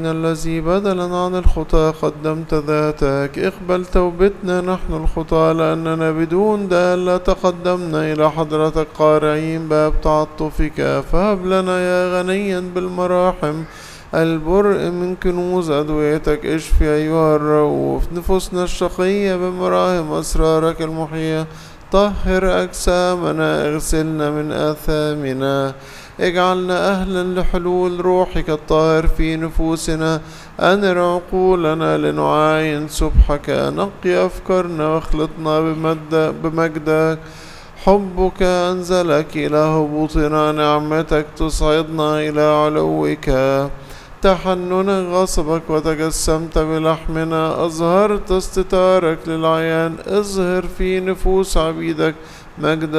الذي بدلا عن الخطاة قدمت ذاتك، اقبل توبتنا نحن الخطاة، لأننا بدون دال تقدمنا إلى حضرتك قارعين باب تعطفك، فهب لنا يا غنيا بالمراحم البرء من كنوز أدويتك. اشفي أيها الرؤوف نفوسنا الشقية بمراهم أسرارك المحية، طهر أجسامنا، اغسلنا من آثامنا، اجعلنا أهلا لحلول روحك الطاهر في نفوسنا، أنر عقولنا لنعاين سبحك، نقي أفكارنا واخلطنا بمجدك. حبك أنزلك إلى هبوطنا، نعمتك تصعدنا إلى علوك، تحننك غصبك وتجسمت بلحمنا، أظهرت استتارك للعيان، اظهر في نفوس عبيدك مجد